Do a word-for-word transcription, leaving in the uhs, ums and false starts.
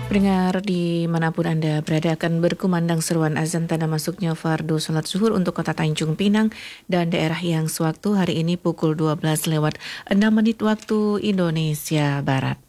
Pendengar dimanapun Anda berada akan berkumandang seruan azan tanda masuknya fardu sholat zuhur untuk kota Tanjung Pinang dan daerah yang sewaktu hari ini pukul dua belas lewat enam menit waktu Indonesia Barat.